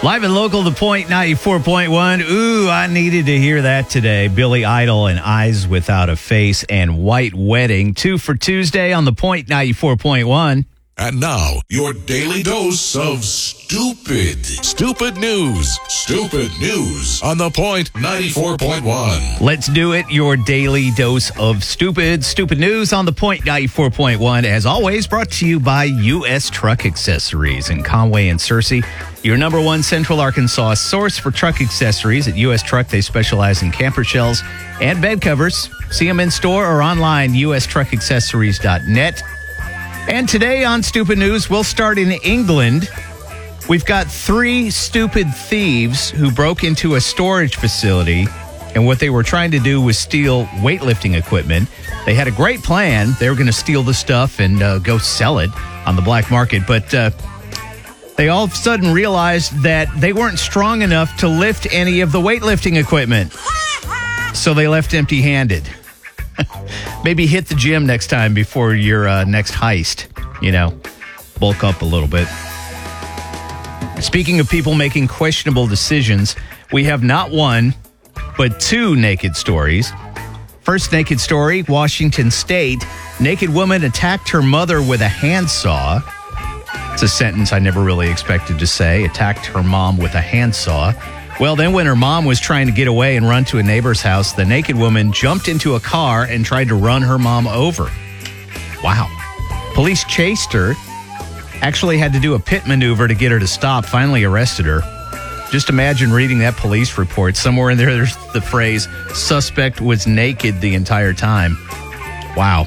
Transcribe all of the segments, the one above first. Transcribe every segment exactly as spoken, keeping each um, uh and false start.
Live and local, The Point ninety-four point one. Ooh, I needed to hear that today. Billy Idol and Eyes Without a Face and White Wedding. Two for Tuesday on The Point ninety-four point one. And now, your daily dose of stupid. Stupid news. Stupid news on The Point ninety-four point one. Let's do it. Your daily dose of stupid. Stupid news on The Point ninety-four point one. As always, brought to you by U S Truck Accessories in Conway and Searcy. Your number one Central Arkansas source for truck accessories at U S Truck. They specialize in camper shells and bed covers. See them in store or online, U S truck accessories dot net. And today on Stupid News, we'll start in England. We've got three stupid thieves who broke into a storage facility, and what they were trying to do was steal weightlifting equipment. They had a great plan. They were going to steal the stuff and uh, go sell it on the black market, but uh, they all of a sudden realized that they weren't strong enough to lift any of the weightlifting equipment. So they left empty-handed. Maybe hit the gym next time before your uh, next heist. You know, bulk up a little bit. Speaking of people making questionable decisions, we have not one, but two naked stories. First naked story, Washington State. Naked woman attacked her mother with a handsaw. It's a sentence I never really expected to say. Attacked her mom with a handsaw. Well, then when her mom was trying to get away and run to a neighbor's house, the naked woman jumped into a car and tried to run her mom over. Wow. Police chased her, actually had to do a pit maneuver to get her to stop, finally arrested her. Just imagine reading that police report. Somewhere in there, there's the phrase, suspect was naked the entire time. Wow.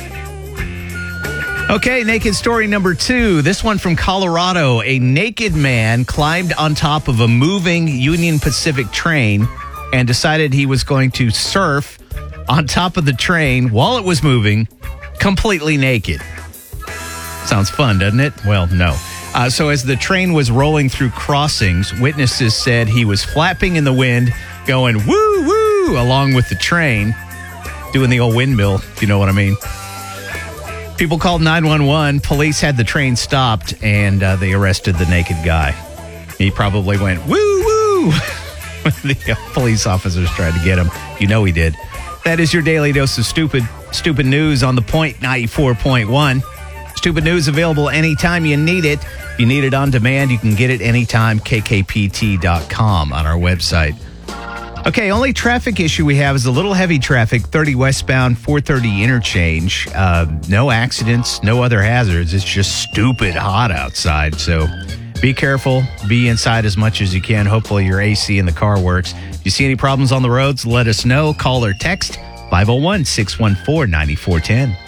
Okay, naked story number two. This one from Colorado. A naked man climbed on top of a moving Union Pacific train and decided he was going to surf on top of the train while it was moving, completely naked. Sounds fun, doesn't it? Well, no. Uh, so as the train was rolling through crossings, witnesses said he was flapping in the wind, going woo, woo, along with the train, doing the old windmill, if you know what I mean. People called nine one one. Police had the train stopped, and uh, they arrested the naked guy. He probably went, woo, woo, when the police officers tried to get him. You know he did. That is your daily dose of stupid, stupid news on The Point ninety-four point one. Stupid news available anytime you need it. If you need it on demand, you can get it anytime, K K P T dot com on our website. Okay, only traffic issue we have is a little heavy traffic, thirty westbound, four thirty interchange. Uh, no accidents, no other hazards. It's just stupid hot outside. So be careful. Be inside as much as you can. Hopefully your A C in the car works. If you see any problems on the roads, let us know. Call or text five oh one, six one four, nine four one oh.